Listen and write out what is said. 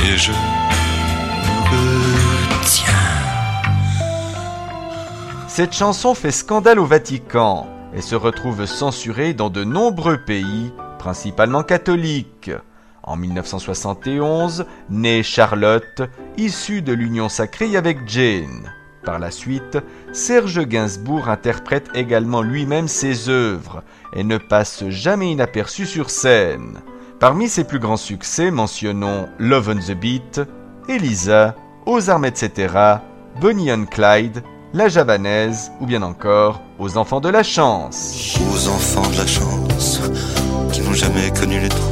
et je me retiens. Cette chanson fait scandale au Vatican et se retrouve censurée dans de nombreux pays, principalement catholiques. En 1971, naît Charlotte, issue de l'union sacrée avec Jane. Par la suite, Serge Gainsbourg interprète également lui-même ses œuvres et ne passe jamais inaperçu sur scène. Parmi ses plus grands succès, mentionnons Love on the Beat, Elisa, Aux armes etc., Bonnie and Clyde, La Javanaise ou bien encore Aux enfants de la chance. Aux enfants de la chance qui n'ont jamais connu les trous.